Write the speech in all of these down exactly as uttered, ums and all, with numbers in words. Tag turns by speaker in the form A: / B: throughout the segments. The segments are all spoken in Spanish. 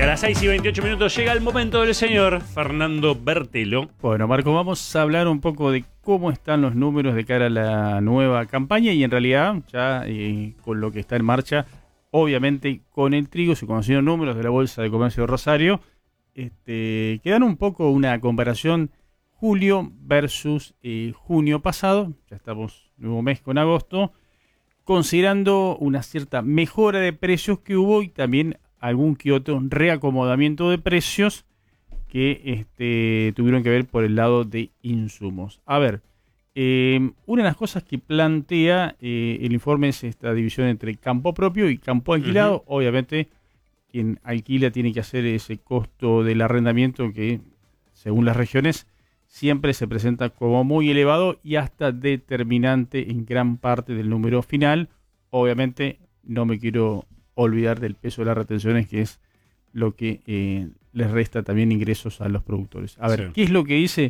A: A las seis y veintiocho minutos llega el momento del señor Fernando Bertelo.
B: Bueno, Marco, vamos a hablar un poco de cómo están los números de cara a la nueva campaña y en realidad ya eh, con lo que está en marcha, obviamente con el trigo, se conocieron números de la Bolsa de Comercio de Rosario, este, quedan un poco una comparación julio versus eh, junio pasado, ya estamos nuevo mes con agosto, considerando una cierta mejora de precios que hubo y también algún que otro reacomodamiento de precios que este, tuvieron que ver por el lado de insumos. A ver, eh, una de las cosas que plantea eh, el informe es esta división entre campo propio y campo alquilado. Uh-huh. Obviamente, quien alquila tiene que hacer ese costo del arrendamiento que, según las regiones, siempre se presenta como muy elevado y hasta determinante en gran parte del número final. Obviamente, no me quiero olvidar del peso de las retenciones, que es lo que eh, les resta también ingresos a los productores. A ver, sí. ¿Qué es lo que dice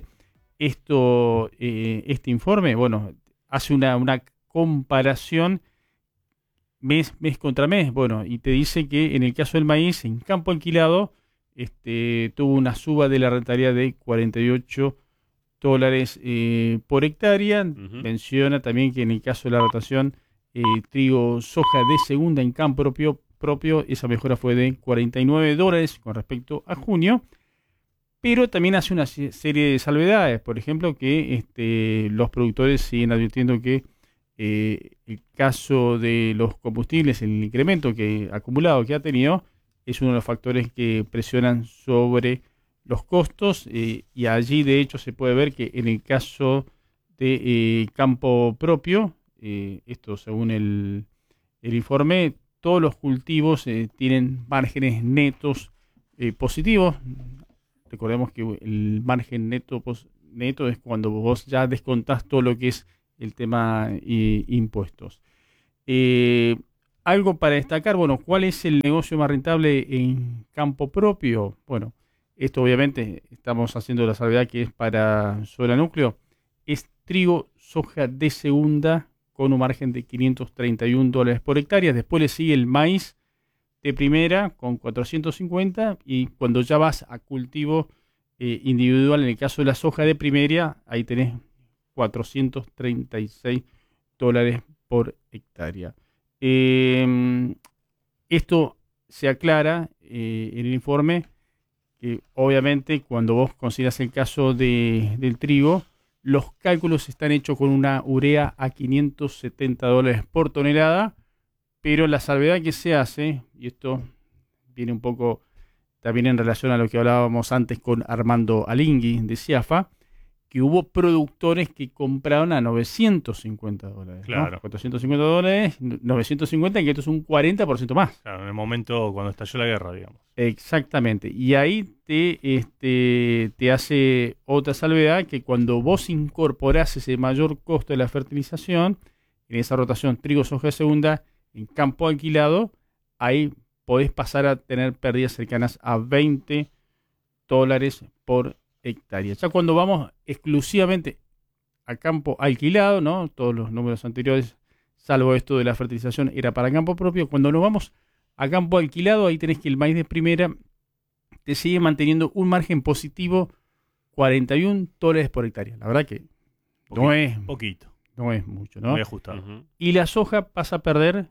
B: esto, eh, este informe? Bueno, hace una, una comparación mes, mes contra mes. Bueno, y te dice que en el caso del maíz, en campo alquilado, este, tuvo una suba de la rentabilidad de cuarenta y ocho dólares eh, por hectárea. Uh-huh. Menciona también que en el caso de la rotación, Eh, trigo, soja de segunda en campo propio, propio, esa mejora fue de cuarenta y nueve dólares con respecto a junio, pero también hace una serie de salvedades, por ejemplo, que este, los productores siguen advirtiendo que eh, el caso de los combustibles, el incremento que acumulado que ha tenido, es uno de los factores que presionan sobre los costos, eh, y allí de hecho se puede ver que en el caso de eh, campo propio, Eh, esto según el, el informe, todos los cultivos eh, tienen márgenes netos eh, positivos. Recordemos que el margen neto pos, neto es cuando vos ya descontás todo lo que es el tema eh, impuestos. Eh, algo para destacar, bueno, ¿cuál es el negocio más rentable en campo propio? Bueno, esto obviamente estamos haciendo la salvedad que es para sola núcleo, es trigo, soja de segunda, con un margen de quinientos treinta y un dólares por hectárea. Después le sigue el maíz de primera con cuatrocientos cincuenta, y cuando ya vas a cultivo eh, individual, en el caso de la soja de primera, ahí tenés cuatrocientos treinta y seis dólares por hectárea. Eh, esto se aclara eh, en el informe que obviamente cuando vos consideras el caso de, del trigo, los cálculos están hechos con una urea a quinientos setenta dólares por tonelada, pero la salvedad que se hace, y esto viene un poco también en relación a lo que hablábamos antes con Armando Alingui de CIAFA, que hubo productores que compraron a novecientos cincuenta dólares.
A: Claro.
B: ¿No? cuatrocientos cincuenta dólares, novecientos cincuenta, que esto es un cuarenta por ciento más.
A: Claro, en el momento cuando estalló la guerra, digamos.
B: Exactamente. Y ahí te, este, te hace otra salvedad, que cuando vos incorporás ese mayor costo de la fertilización, en esa rotación trigo, soja de segunda, en campo alquilado, ahí podés pasar a tener pérdidas cercanas a veinte dólares por hectárea. Ya cuando vamos exclusivamente a campo alquilado, ¿no? Todos los números anteriores, salvo esto de la fertilización, era para campo propio. Cuando nos vamos a campo alquilado, ahí tenés que el maíz de primera te sigue manteniendo un margen positivo, cuarenta y un dólares por hectárea. La verdad que
A: poquito,
B: no es
A: poquito.
B: No es mucho, ¿no?
A: Muy ajustado. Uh-huh.
B: Y la soja pasa a perder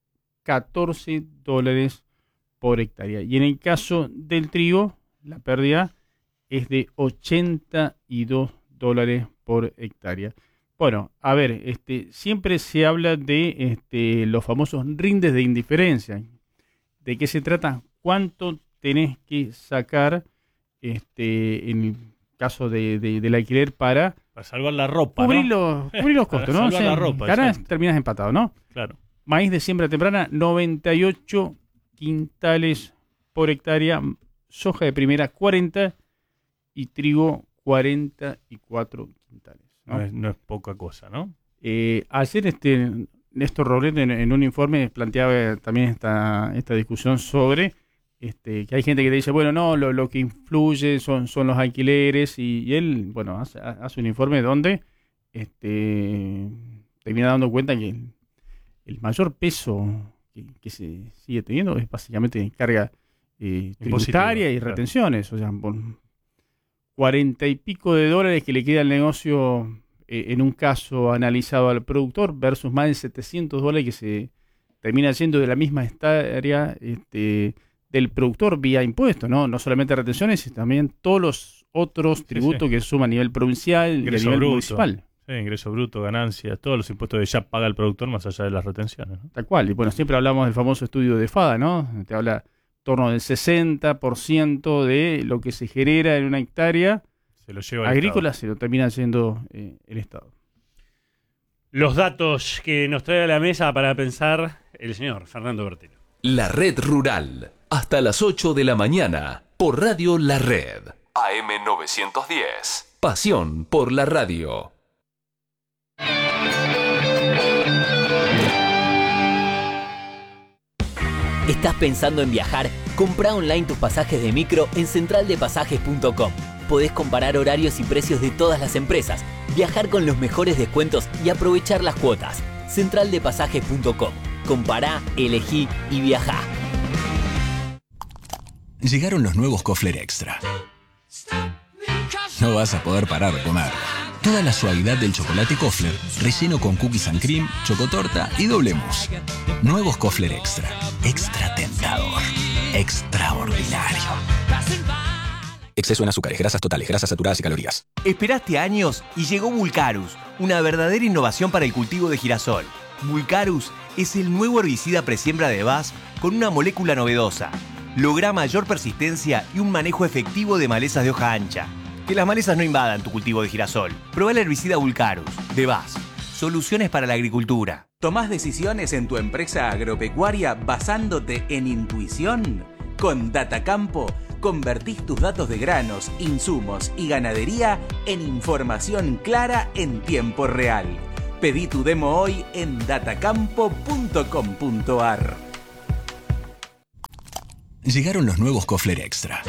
B: catorce dólares por hectárea. Y en el caso del trigo, la pérdida es de ochenta y dos dólares por hectárea. Bueno, a ver, este, siempre se habla de este, los famosos rindes de indiferencia. ¿De qué se trata? ¿Cuánto tenés que sacar este, en el caso de, de, del alquiler para...
A: Para salvar la ropa,
B: cubrir,
A: ¿no?
B: los, cubrir los costos,
A: para
B: ¿no?
A: salvar
B: O sea,
A: la ropa.
B: Ganas, terminas empatado, ¿no?
A: Claro.
B: Maíz de siembra temprana, noventa y ocho quintales por hectárea. Soja de primera, cuarenta. Y trigo, cuarenta y cuatro quintales. ¿no?
A: No, es, no es poca cosa, ¿no?
B: Eh, ayer este, Néstor Roblet en, en un informe planteaba también esta, esta discusión sobre este, que hay gente que te dice, bueno, no, lo, lo que influye son, son los alquileres, y, y él, bueno, hace, hace un informe donde este, termina dando cuenta que el, el mayor peso que, que se sigue teniendo es básicamente carga eh, tributaria y
A: claro.
B: retenciones. O sea, por cuarenta y pico de dólares que le queda al negocio eh, en un caso analizado al productor versus más de setecientos dólares que se termina siendo de la misma hectárea este, del productor vía impuestos, ¿no? No solamente retenciones, sino también todos los otros
C: Sí,
B: tributos
C: sí.
B: que suma a nivel provincial
C: Ingreso
B: y a nivel
C: bruto.
B: municipal.
C: Sí, ingreso bruto, ganancias, todos los impuestos que ya paga el productor más allá de las retenciones, ¿no?
B: Tal cual. Y bueno, siempre hablamos del famoso estudio de FADA, ¿no? Te habla en torno del sesenta por ciento de lo que se genera en una hectárea
C: Se lo lleva el
B: agrícola se lo termina haciendo eh, el Estado.
A: Los datos que nos trae a la mesa para pensar el señor Fernando Bertelo.
D: La Red Rural, hasta las ocho de la mañana, por Radio La Red. A M novecientos diez. Pasión por la radio.
E: ¿Estás pensando en viajar? Comprá online tus pasajes de micro en central de pasajes punto com. Podés comparar horarios y precios de todas las empresas, viajar con los mejores descuentos y aprovechar las cuotas. central de pasajes punto com. Compará, elegí y viajá.
F: Llegaron los nuevos Kofler Extra. No vas a poder parar de comer. Toda la suavidad del chocolate Kofler, relleno con cookies and cream, chocotorta y doble mousse. Nuevos Kofler Extra. Extra tentador. Extraordinario. Exceso en azúcares, grasas totales, grasas saturadas y calorías.
G: Esperaste años y llegó Vulcarus, una verdadera innovación para el cultivo de girasol. Vulcarus es el nuevo herbicida presiembra de B A S con una molécula novedosa. Logra mayor persistencia y un manejo efectivo de malezas de hoja ancha. Que las malezas no invadan tu cultivo de girasol. Probá el herbicida Vulcarus, de B A S. Soluciones para la agricultura.
H: ¿Tomás decisiones en tu empresa agropecuaria basándote en intuición? Con Datacampo, convertís tus datos de granos, insumos y ganadería en información clara en tiempo real. Pedí tu demo hoy en datacampo punto com punto ar.
F: Llegaron los nuevos Kofler Extra.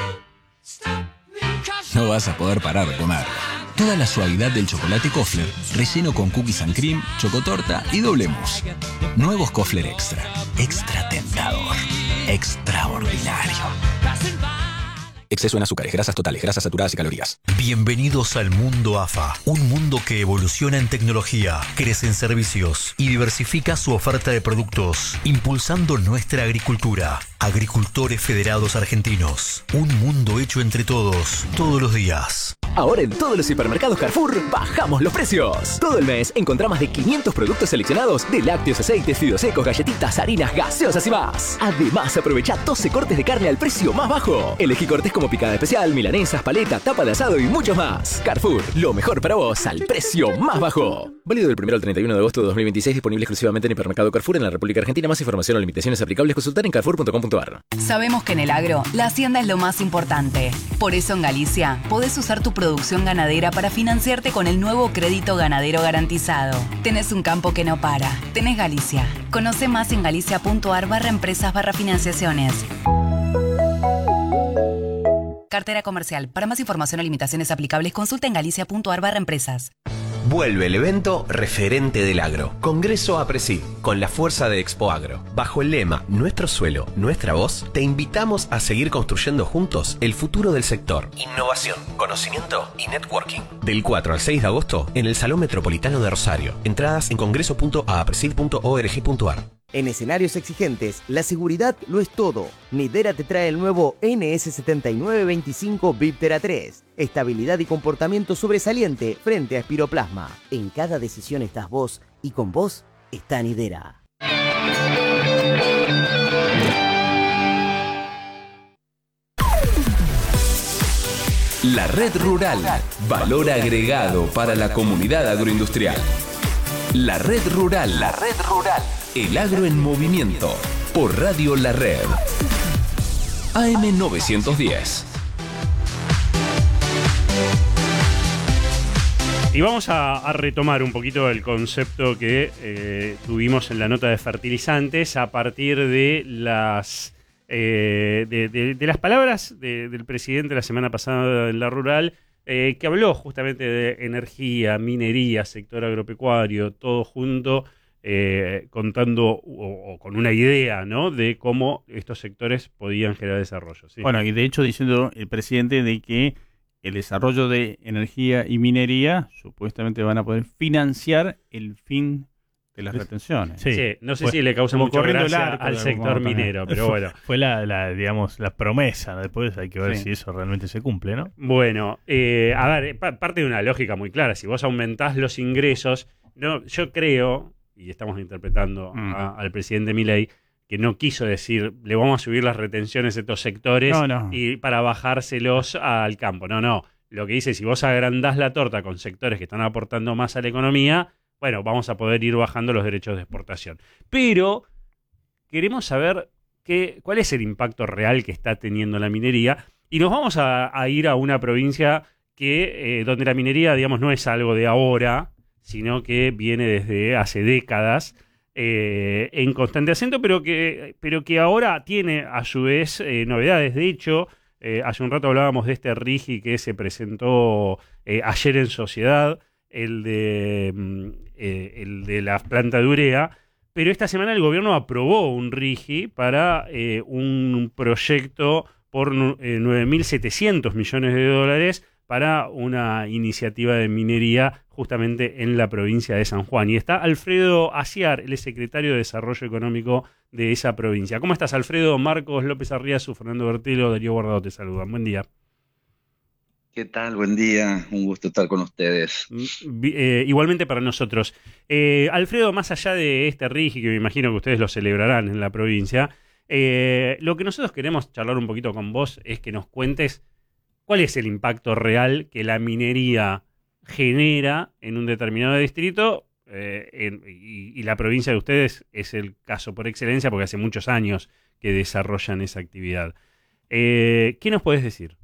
F: No vas a poder parar de comer. Toda la suavidad del chocolate Kofler, relleno con cookies and cream, chocotorta y doble mousse. Nuevos Kofler Extra. Extra tentador. Extraordinario. Exceso en azúcares, grasas totales, grasas saturadas y calorías.
I: Bienvenidos al mundo A F A, un mundo que evoluciona en tecnología, crece en servicios y diversifica su oferta de productos, impulsando nuestra agricultura. Agricultores Federados Argentinos, un mundo hecho entre todos, todos los días.
E: Ahora en todos los hipermercados Carrefour bajamos los precios. Todo el mes encontrá más de quinientos productos seleccionados de lácteos, aceites, fideos secos, galletitas, harinas, gaseosas y más. Además, aprovecha doce cortes de carne al precio más bajo. Elegí cortes como picada especial, milanesas, paleta, tapa de asado y mucho más. Carrefour, lo mejor para vos al precio más bajo. Válido del primero al treinta y uno de agosto de dos mil veintiséis, disponible exclusivamente en hipermercado Carrefour en la República Argentina. Más información o limitaciones aplicables consultar en carrefour punto com punto ar.
J: Sabemos que en el agro, la hacienda es lo más importante. Por eso en Galicia, podés usar tu producción ganadera para financiarte con el nuevo crédito ganadero garantizado. Tenés un campo que no para. Tenés Galicia. Conoce más en galicia punto ar barra empresas barra financiaciones. Cartera comercial. Para más información o limitaciones aplicables, consulta en galicia punto ar barra empresas.
K: Vuelve el evento referente del agro, Congreso APRESID, con la fuerza de Expo Agro. Bajo el lema Nuestro suelo, nuestra voz, te invitamos a seguir construyendo juntos el futuro del sector. Innovación, conocimiento y networking. Del cuatro al seis de agosto en el Salón Metropolitano de Rosario. Entradas en congreso punto apresid punto org punto ar.
G: En escenarios exigentes, la seguridad lo es todo. Nidera te trae el nuevo N S setenta y nueve veinticinco Viptera tres. Estabilidad y comportamiento sobresaliente frente a espiroplasma. En cada decisión estás vos y con vos está Nidera.
D: La Red Rural, valor agregado para la comunidad agroindustrial. La Red Rural, la Red Rural, el agro en movimiento, por Radio La Red. A M novecientos diez.
A: Y vamos a, a retomar un poquito el concepto que eh, tuvimos en la nota de fertilizantes a partir de las eh, de, de, de las palabras de, del presidente la semana pasada en La Rural, eh, que habló justamente de energía, minería, sector agropecuario, todo junto, eh, contando o, o con una idea, ¿no?, de cómo estos sectores podían generar desarrollo. ¿Sí?
B: Bueno, y de hecho diciendo el presidente de que el desarrollo de energía y minería supuestamente van a poder financiar el fin de las retenciones.
A: Sí, sí, no sé
C: Fue,
A: si le causa
B: como
A: mucha
B: corriendo el
A: gracia
B: arco
A: al
B: de algún
A: sector
B: modo
A: minero,
B: también.
A: pero bueno.
C: Fue la, la, digamos, la promesa, ¿no? Después hay que ver
B: Sí.
C: si eso realmente se cumple, ¿no?
A: Bueno, eh, a ver, pa- parte de una lógica muy clara. Si vos aumentás los ingresos, no, yo creo, y estamos interpretando
B: Mm.
A: a- al presidente Milei, que no quiso decir, le vamos a subir las retenciones a estos sectores
B: No, no.
A: y para bajárselos al campo. No, no. Lo que dice, si vos agrandás la torta con sectores que están aportando más a la economía, bueno, vamos a poder ir bajando los derechos de exportación. Pero queremos saber qué, cuál es el impacto real que está teniendo la minería, y nos vamos a, a ir a una provincia que eh, donde la minería, digamos, no es algo de ahora, sino que viene desde hace décadas eh, en constante ascenso, pero que, pero que ahora tiene a su vez eh, novedades. De hecho, eh, hace un rato hablábamos de este RIGI que se presentó eh, ayer en Sociedad, el de, mm, eh, el de la planta de urea, pero esta semana el gobierno aprobó un RIGI para eh, un proyecto por nu- eh, nueve mil setecientos millones de dólares para una iniciativa de minería justamente en la provincia de San Juan. Y está Alfredo Aciar, el secretario de Desarrollo Económico de esa provincia. ¿Cómo estás, Alfredo? Marcos López Arriazu, Fernando Bertelo, Darío Guardado te saludan. Buen día.
L: ¿Qué tal? Buen día, un gusto estar con ustedes.
A: Vi- eh, igualmente para nosotros. Eh, Alfredo, más allá de este RIGI, que me imagino que ustedes lo celebrarán en la provincia, eh, lo que nosotros queremos charlar un poquito con vos es que nos cuentes cuál es el impacto real que la minería genera en un determinado distrito, eh, en- y, y la provincia de ustedes es el caso por excelencia porque hace muchos años que desarrollan esa actividad. Eh, ¿qué nos podés decir?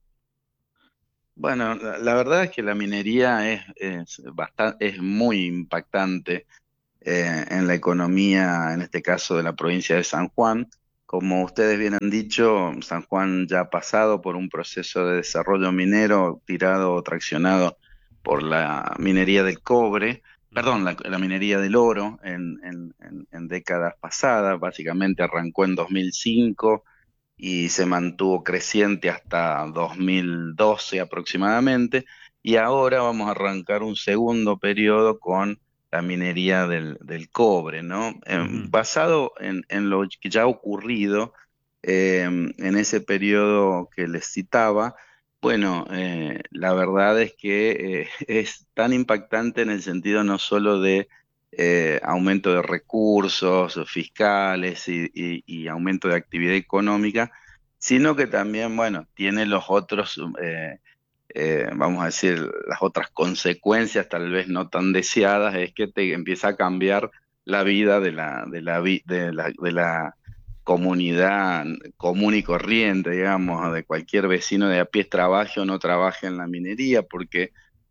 L: Bueno, la, la verdad es que la minería es, es, bastan- es muy impactante eh, en la economía, en este caso de la provincia de San Juan. Como ustedes bien han dicho, San Juan ya ha pasado por un proceso de desarrollo minero tirado o traccionado por la minería del cobre, perdón, la, la minería del oro en, en, en, en décadas pasadas. Básicamente arrancó en dos mil cinco y se mantuvo creciente hasta dos mil doce aproximadamente, y ahora vamos a arrancar un segundo periodo con la minería del, del cobre, ¿no? Eh,
A: Ujú.
L: basado en, en lo que ya ha ocurrido eh, en ese periodo que les citaba. Bueno, eh, la verdad es que eh, es tan impactante en el sentido no solo de eh, aumento de recursos fiscales y, y- y aumento de actividad económica, sino que también, bueno, tiene los otros, eh, eh, vamos a decir, las otras consecuencias tal vez no tan deseadas, es que te empieza a cambiar la vida de la, de la, vi- de la, de la comunidad común y corriente, digamos, de cualquier vecino de a pie, trabaje o no trabaje en la minería, porque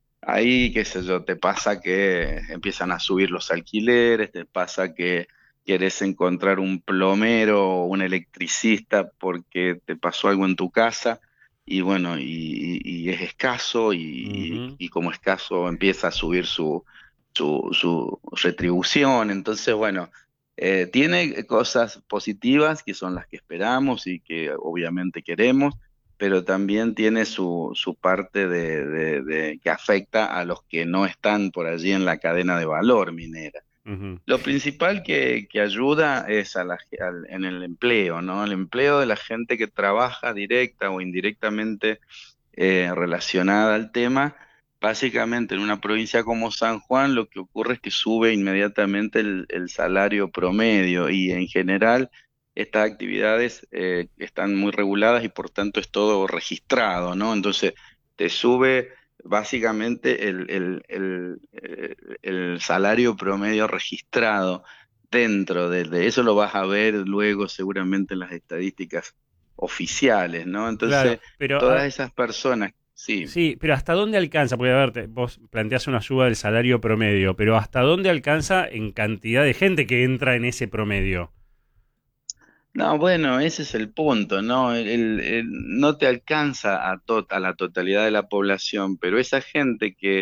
L: ahí, qué sé yo, te pasa que empiezan a subir los alquileres, te pasa que quieres encontrar un plomero o un electricista porque te pasó algo en tu casa y bueno, y, y es escaso y,
A: Ujú.
L: y como escaso empieza a subir su, su, su retribución. Entonces, bueno, eh, tiene cosas positivas que son las que esperamos y que obviamente queremos, pero también tiene su, su parte de, de- de- que afecta a los que no están por allí en la cadena de valor minera.
A: Ujú.
L: Lo principal que, que ayuda es a la ge- al- en el empleo, ¿no? El empleo de la gente que trabaja directa o indirectamente eh, relacionada al tema. Básicamente en una provincia como San Juan lo que ocurre es que sube inmediatamente el, el salario promedio, y en general estas actividades eh, están muy reguladas y por tanto es todo registrado, ¿no? Entonces te sube básicamente el, el, el, eh, el salario promedio registrado. Dentro de, de eso lo vas a ver luego seguramente en las estadísticas oficiales, ¿no?
A: Claro,
L: Entonces,
A: pero
L: todas
A: ah,
L: esas personas, sí.
A: sí, pero ¿hasta dónde alcanza? Porque, a ver, te- vos planteás una suba del salario promedio, pero ¿hasta dónde alcanza en cantidad de gente que entra en ese promedio?
L: No, bueno, ese es el punto, ¿no? El, el- el- no te alcanza a, to- a la totalidad de la población, pero esa gente que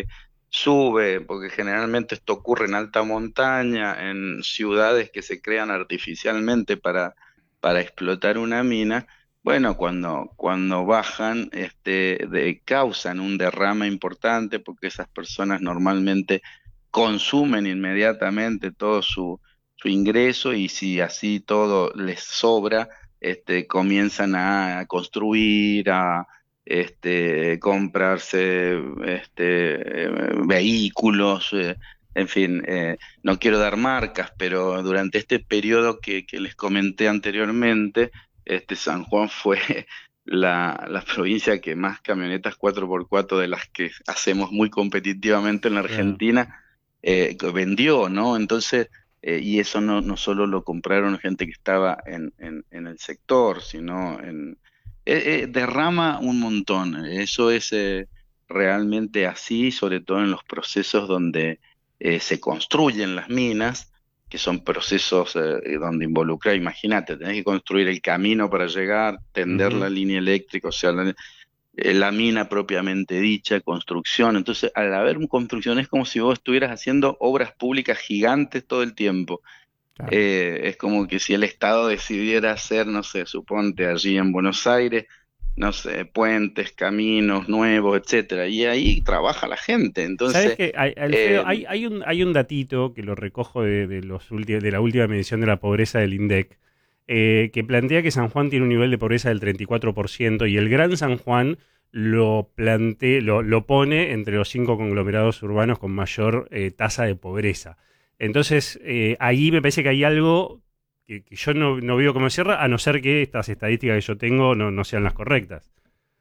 L: sube, porque generalmente esto ocurre en alta montaña, en ciudades que se crean artificialmente para, para explotar una mina. Bueno, cuando, cuando bajan, este, de, causan un derrame importante porque esas personas normalmente consumen inmediatamente todo su, su ingreso y si así todo les sobra, este, comienzan a construir, a este, comprarse este, eh, vehículos, eh, en fin, eh, no quiero dar marcas, pero durante este periodo que, que les comenté anteriormente, este, San Juan fue la, la provincia que más camionetas cuatro por cuatro de las que hacemos muy competitivamente en la Argentina eh, vendió, ¿no? Entonces, eh, y eso no, no solo lo compraron gente que estaba en, en, en el sector, sino en... Eh, eh, derrama un montón, eso es eh, realmente así, sobre todo en los procesos donde eh, se construyen las minas, que son procesos eh, donde involucra, imagínate, tenés que construir el camino para llegar, tender
A: Ujú.
L: la línea eléctrica, o sea, la, eh, la mina propiamente dicha, construcción. Entonces, al haber una construcción es como si vos estuvieras haciendo obras públicas gigantes todo el tiempo. Eh, es como que si el Estado decidiera hacer, no sé, suponte allí en Buenos Aires, no sé, puentes, caminos nuevos, etcétera, y ahí trabaja la gente. Entonces,
A: ¿Sabes qué? Hay, Alfredo,
L: eh,
A: hay, hay, un, hay un datito que lo recojo de, de, los ulti- de la última medición de la pobreza del INDEC, eh, que plantea que San Juan tiene un nivel de pobreza del treinta y cuatro por ciento y el Gran San Juan lo, plante, lo, lo pone entre los cinco conglomerados urbanos con mayor eh, tasa de pobreza. Entonces, eh, ahí me parece que hay algo que, que yo no, no veo cómo cierra, a no ser que estas estadísticas que yo tengo no, no sean las correctas.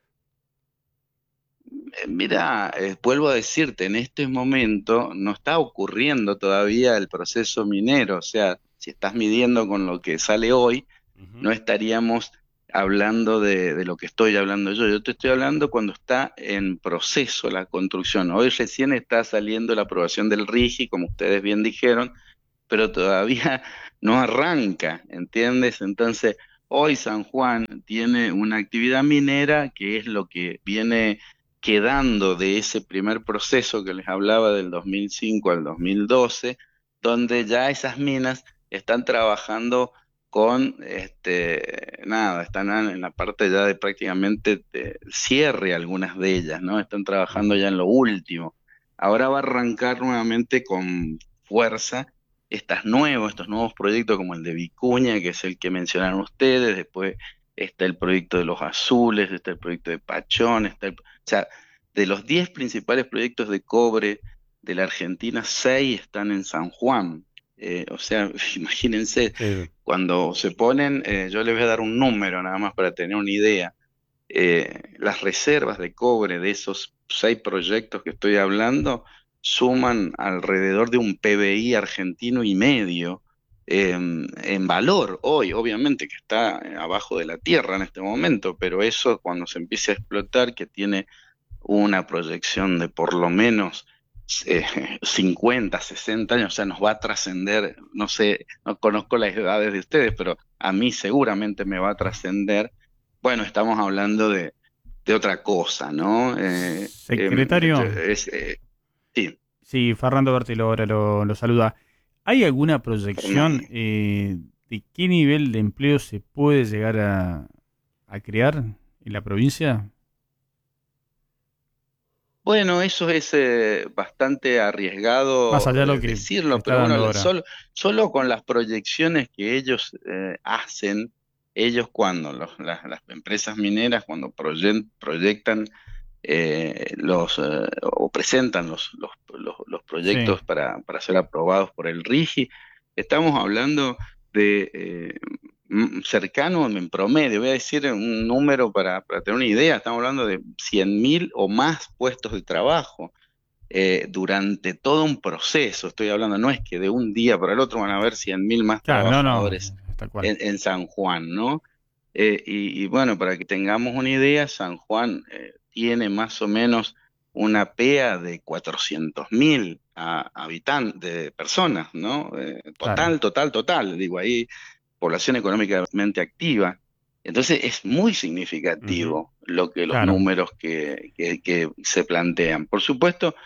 L: Eh, Mira, eh, vuelvo a decirte, en este momento no está ocurriendo todavía el proceso minero, o sea, si estás midiendo con lo que sale hoy, no estaríamos hablando de, de lo que estoy hablando yo. Yo te estoy hablando cuando está en proceso la construcción. Hoy recién está saliendo la aprobación del RIGI, como ustedes bien dijeron, pero todavía no arranca, ¿entiendes? Entonces, hoy San Juan tiene una actividad minera que es lo que viene quedando de ese primer proceso que les hablaba del dos mil cinco al dos mil doce, donde ya esas minas están trabajando con, este, nada, están en la parte ya de prácticamente de cierre algunas de ellas, ¿no? Están trabajando ya en lo último. Ahora va a arrancar nuevamente con fuerza estas nuevos, estos nuevos proyectos como el de Vicuña, que es el que mencionaron ustedes, después está el proyecto de Los Azules, está el proyecto de Pachón, está el, o sea, de los diez principales proyectos de cobre de la Argentina, seis están en San Juan. Eh, o sea, imagínense,
A: Sí.
L: cuando se ponen, eh, yo les voy a dar un número nada más para tener una idea, eh, las reservas de cobre de esos seis proyectos que estoy hablando suman alrededor de un P B I argentino y medio eh, en valor hoy, obviamente que está abajo de la tierra en este momento, pero eso cuando se empiece a explotar, que tiene una proyección de por lo menos eh, cincuenta, sesenta años, o sea, nos va a trascender, no sé, no conozco las edades de ustedes, pero a mí seguramente me va a trascender. Bueno, estamos hablando de, de otra cosa, ¿no? Eh,
B: Secretario.
L: eh, es, eh, sí.
B: Sí, Fernando Bertilo ahora lo, lo saluda. ¿Hay alguna proyección eh, de qué nivel de empleo se puede llegar a, a crear en la provincia?
L: Bueno, eso es eh, bastante arriesgado
B: Más allá de lo
L: eh,
B: que
L: decirlo,
B: está
L: pero
B: dando
L: bueno,
B: ahora.
L: solo, solo con las proyecciones que ellos eh, hacen, ellos cuando los- las, las empresas mineras, cuando proye- proyectan eh, los eh, o presentan los, los, los, los proyectos
B: Sí.
L: para, para ser aprobados por el RIGI, estamos hablando de eh, m- cercano en promedio, voy a decir un número para, para tener una idea, estamos hablando de cien mil o más puestos de trabajo eh, durante todo un proceso, estoy hablando, no es que de un día para el otro van a haber cien mil más
B: Claro, no, no,
L: trabajadores
B: tal cual.
L: en, en San Juan, ¿no? Eh, y, y bueno, para que tengamos una idea, San Juan eh, tiene más o menos una P E A de cuatrocientos mil habitantes, de personas, ¿no? Eh, total,
B: Claro.
L: total, total, digo, ahí población económicamente activa. Entonces es muy significativo lo que los
B: Claro.
L: números que, que, que se plantean. Por supuesto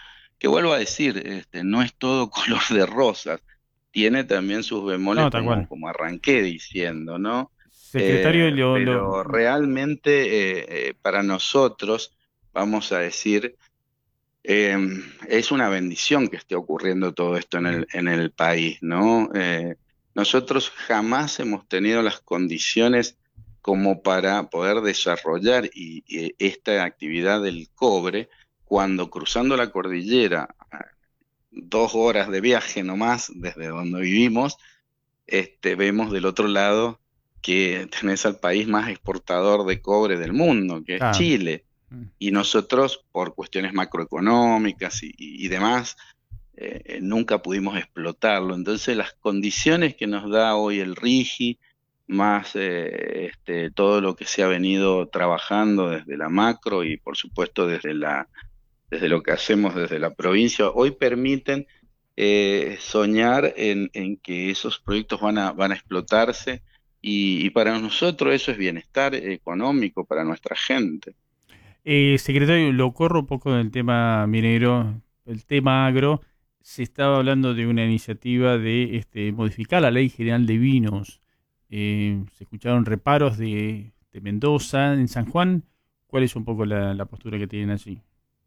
L: que vuelvo a decir, este, no es todo color de rosas, tiene también sus bemoles,
B: No, tal
L: como,
B: cual.
L: como arranqué diciendo, ¿no?
B: Secretario,
L: Eh,
B: lo-
L: pero
B: lo-
L: realmente eh, eh, para nosotros, vamos a decir, eh, es una bendición que esté ocurriendo todo esto en el, en el país, ¿no? Eh, nosotros jamás hemos tenido las condiciones como para poder desarrollar y, y esta actividad del cobre cuando cruzando la cordillera, a dos horas de viaje nomás desde donde vivimos, este, vemos del otro lado que tenés al país más exportador de cobre del mundo, que es
B: Claro.
L: Chile. Y nosotros, por cuestiones macroeconómicas y, y demás, eh, nunca pudimos explotarlo. Entonces, las condiciones que nos da hoy el RIGI, más eh, este, todo lo que se ha venido trabajando desde la macro y, por supuesto, desde la, desde lo que hacemos desde la provincia, hoy permiten eh, soñar en, en que esos proyectos van a, van a explotarse y, y para nosotros eso es bienestar económico para nuestra gente.
B: Eh, secretario, lo corro un poco del tema minero, el tema agro. Se estaba hablando de una iniciativa de este, modificar la Ley General de Vinos. Eh, se escucharon reparos de, de Mendoza, en San Juan. ¿Cuál es un poco la, la postura que tienen allí?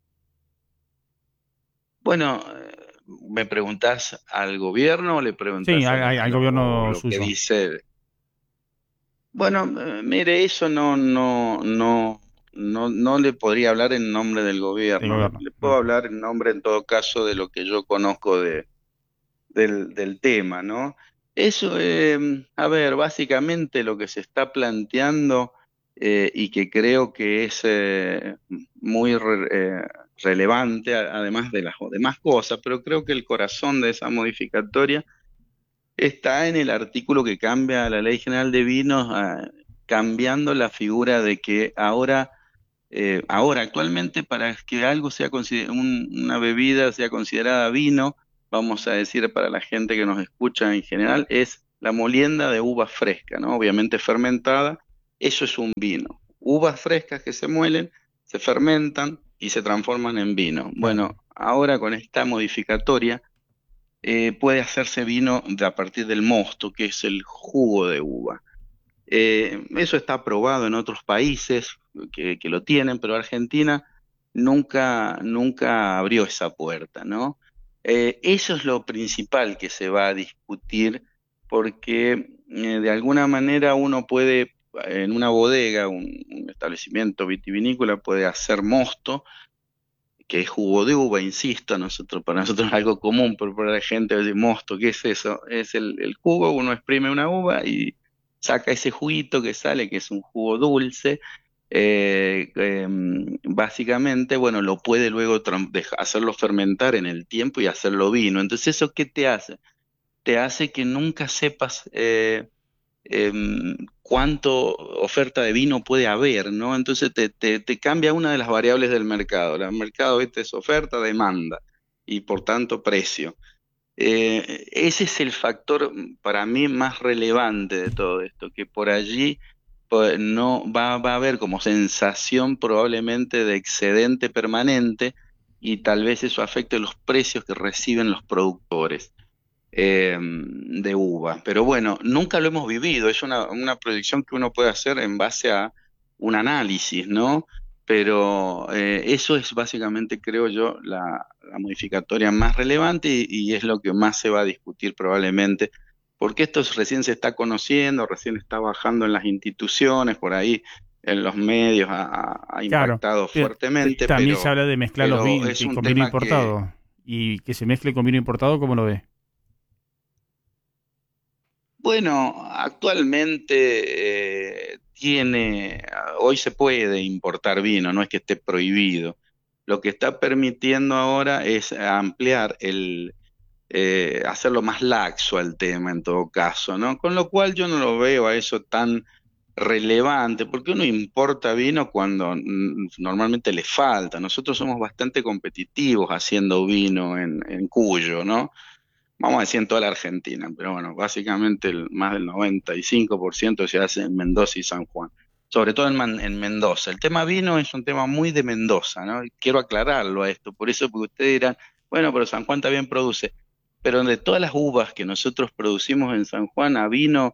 L: Bueno, eh, ¿me preguntás al gobierno o le preguntás
B: Sí,
L: a
B: al,
L: la-
B: al-
L: a
B: al
L: lo,
B: gobierno
L: lo que
B: suyo.
L: dice? Bueno, eh, mire, eso no, no, no, no, no le podría hablar en nombre del
B: Del
L: gobierno. Le,
B: gobierno.
L: le puedo hablar en nombre, en todo caso, de lo que yo conozco de, del, del tema, ¿no? Eso, eh, a ver, básicamente lo que se está planteando eh, y que creo que es eh, muy re- eh, relevante, a- además de las demás cosas, pero creo que el corazón de esa modificatoria está en el artículo que cambia la Ley General de Vinos, ah, cambiando la figura de que ahora, eh, ahora actualmente para que algo sea consider- un- una bebida sea considerada vino, vamos a decir para la gente que nos escucha en general, es la molienda de uva fresca, ¿no? Obviamente fermentada, eso es un vino. Uvas frescas que se muelen, se fermentan y se transforman en vino. Bueno, ahora con esta modificatoria eh, puede hacerse vino de- a partir del mosto, que es el jugo de uva. Eh, eso está aprobado en otros países que, que lo tienen, pero Argentina nunca, nunca abrió esa puerta, ¿no? Eh, eso es lo principal que se va a discutir porque eh, de alguna manera uno puede, en una bodega, un, un establecimiento vitivinícola, puede hacer mosto, que es jugo de uva, insisto, nosotros, para nosotros es algo común, pero para la gente de mosto, ¿qué es eso? Es el, el jugo, uno exprime una uva y saca ese juguito que sale, que es un jugo dulce, eh, em, básicamente, bueno, lo puede luego tran- deja- hacerlo fermentar en el tiempo y hacerlo vino. Entonces, ¿eso qué te hace? Te hace que nunca sepas eh, em, cuánto oferta de vino puede haber, ¿no? Entonces te, te, te cambia una de las variables del mercado. El mercado, ¿viste? Es oferta, demanda y por tanto precio. Eh, ese es el factor mm, para mí más relevante de todo esto, que por allí pues, no va, va a haber como sensación probablemente de excedente permanente y tal vez eso afecte los precios que reciben los productores eh, de uva. Pero bueno, nunca lo hemos vivido, es una, una proyección que uno puede hacer en base a un análisis, ¿no? Pero eh, eso es básicamente, creo yo, la, la modificatoria más relevante y, y es lo que más se va a discutir probablemente, porque esto es- recién se está conociendo, recién está bajando en las instituciones, por ahí en los medios ha, ha- ha
B: Claro.
L: impactado
B: Eh,
L: fuertemente,
B: También
L: pero,
B: se habla de mezclar los
L: pero
B: vinos
L: es un
B: con vino
L: tema que,
B: importado. Y que se mezcle con vino importado, ¿cómo lo ve?
L: bueno, actualmente eh, tiene, hoy se puede importar vino, no es que esté prohibido. Lo que está permitiendo ahora es ampliar el, eh, hacerlo más laxo al tema en todo caso, ¿no? Con lo cual yo no lo veo a eso tan relevante, porque uno importa vino cuando mm, normalmente le falta. Nosotros somos bastante competitivos haciendo vino en, en Cuyo, ¿no? Vamos a decir en toda la Argentina, pero bueno, básicamente el, más del noventa y cinco por ciento se hace en Mendoza y San Juan, sobre todo en, Man- en Mendoza. El tema vino es un tema muy de Mendoza, ¿no? Y quiero aclararlo a esto, por eso, porque ustedes dirán, Bueno, pero San Juan también produce. Pero de todas las uvas que nosotros producimos en San Juan a vino,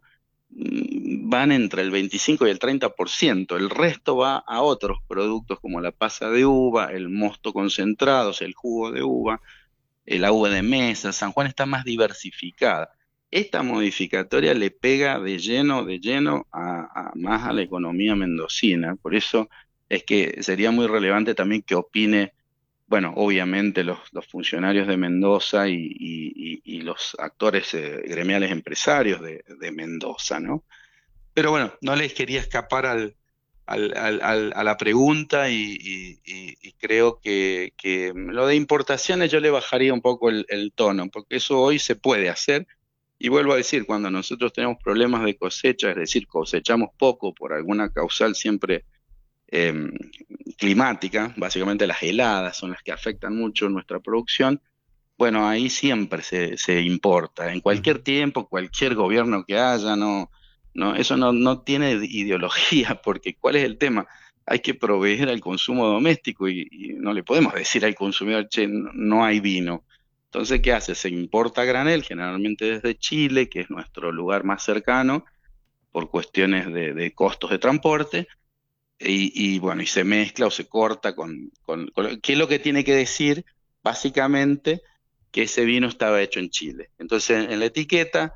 L: mm, van entre el veinticinco y el treinta por ciento. El resto va a otros productos como la pasa de uva, el mosto concentrado, o sea, el jugo de uva, eh, la uva de mesa. San Juan está más diversificada. Esta modificatoria le pega de lleno, de lleno a, a más a la economía mendocina. Por eso es que sería muy relevante también que opine, bueno, obviamente los, los funcionarios de Mendoza y, y- y- y los actores eh, gremiales empresarios de, de Mendoza, ¿no? Pero bueno, no les quería escapar al, al- al- al- a la pregunta y, y- y- y creo que, que lo de importaciones yo le bajaría un poco el, el tono, porque eso hoy se puede hacer. Y vuelvo a decir, cuando nosotros tenemos problemas de cosecha, es decir, cosechamos poco por alguna causal siempre eh, climática, básicamente las heladas son las que afectan mucho nuestra producción, bueno, ahí siempre se, se importa, en cualquier tiempo, cualquier gobierno que haya, no, no, eso no, no tiene ideología, porque ¿cuál es el tema? Hay que proveer al consumo doméstico y, y no le podemos decir al consumidor, che, no, no hay vino. Entonces, ¿qué hace? Se importa a granel, generalmente desde Chile, que es nuestro lugar más cercano, por cuestiones de, de costos de transporte, y, y, bueno, y se mezcla o se corta con, con, con- ¿qué es lo que tiene que decir? Básicamente que ese vino estaba hecho en Chile. Entonces, en la etiqueta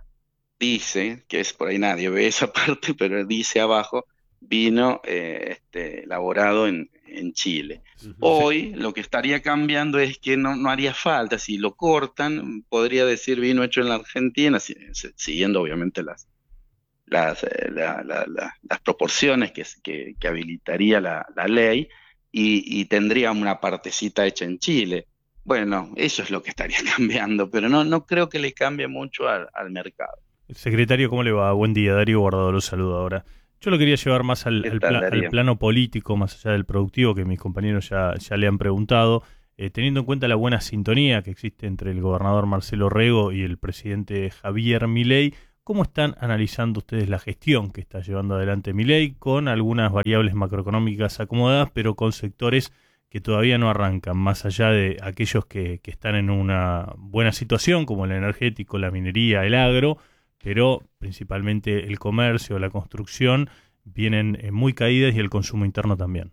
L: dice, que es por ahí nadie ve esa parte, pero dice abajo, vino eh, este, elaborado en, en Chile. Hoy lo que estaría cambiando es que no, no haría falta, si lo cortan, podría decir vino hecho en la Argentina, si- si- siguiendo obviamente las, las, eh, la- la- la- las proporciones que, es- que, que habilitaría la, la ley y, y tendría una partecita hecha en Chile. Bueno, eso es lo que estaría cambiando, pero no, no creo que le cambie mucho al, al mercado.
C: Secretario, ¿cómo le va? Buen día, Darío Guardado lo saludo ahora. Yo lo quería llevar más al,
L: ¿Qué
C: al
L: tal,
C: pla- al
L: Darío?
C: plano político, más allá del productivo, que mis compañeros ya, ya le han preguntado, eh, teniendo en cuenta la buena sintonía que existe entre el gobernador Marcelo Rego y el presidente Javier Milei. ¿Cómo están analizando ustedes la gestión que está llevando adelante Milei, con algunas variables macroeconómicas acomodadas, pero con sectores que todavía no arrancan, más allá de aquellos que, que están en una buena situación, como el energético, la minería, el agro, pero principalmente el comercio, la construcción, vienen eh, muy caídas y el consumo interno también?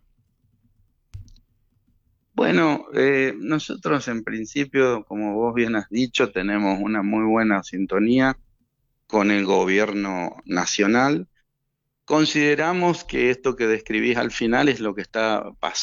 L: Bueno, eh, nosotros en principio, como vos bien has dicho, tenemos una muy buena sintonía con el gobierno nacional. Consideramos que esto que describís al final es lo que está pasando